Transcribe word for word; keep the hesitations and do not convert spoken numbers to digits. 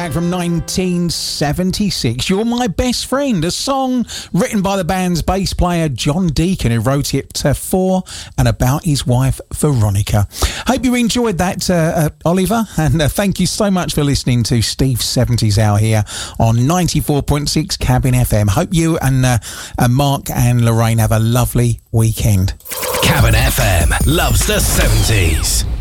back from nineteen seventy-six. You're My Best Friend, a song written by the band's bass player John Deacon, who wrote it uh, for and about his wife Veronica. Hope you enjoyed that, uh, uh, Oliver, and uh, thank you so much for listening to Steve's seventies Hour here on ninety-four point six Cabin F M. Hope you and, uh, and Mark and Lorraine have a lovely weekend. Cabin F M loves the seventies.